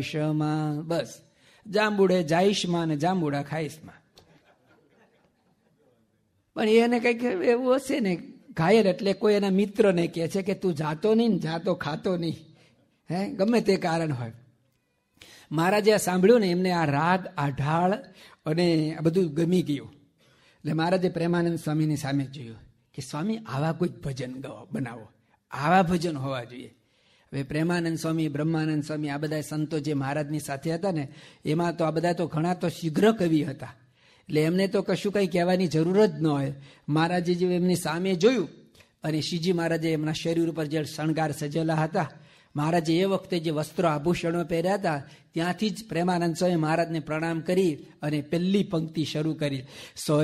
શમાં બસ જાંબુડે જાઈશમાં ને જાંબુડા ખાઈશમાં. પણ એને કંઈક એવું હશે ને, ઘાયર એટલે કોઈ એના મિત્રને કહે છે કે તું જાતો નહીં ને જાતો ખાતો નહીં, હે ગમે તે કારણ હોય. મહારાજે આ સાંભળ્યું ને, એમને આ રાગ, આ ઢાળ અને આ બધું ગમી ગયું. એટલે મહારાજે પ્રેમાનંદ સ્વામીની સામે જોયું કે સ્વામી આવા કોઈક ભજન બનાવો, આવા ભજન હોવા જોઈએ. હવે પ્રેમાનંદ સ્વામી, બ્રહ્માનંદ સ્વામી, આ બધા સંતો જે મહારાજની સાથે હતા ને, એમાં તો આ બધા તો ઘણા તો શીઘ્ર કવિ હતા. એટલે એમને તો કશું કંઈ કહેવાની જરૂર જ ન હોય. મહારાજે જે એમની સામે જોયું અને શ્રીજી મહારાજે એમના શરીર ઉપર જે શણગાર સજેલા હતા, મહારાજે એ વખતે જે વસ્ત્રો આભૂષણો પહેર્યા હતા, ત્યાંથી જ પ્રેમાનંદ સ્વામી મહારાજને પ્રણામ કરી અને પહેલી પંક્તિ શરૂ કરી.